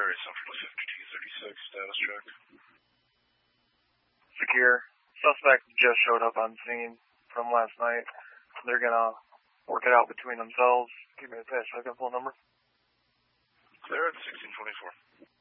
Central 5236, status check. Secure. Suspect just showed up on scene from last night. They're gonna work it out between themselves. Give me a second full number. Clear at 1624.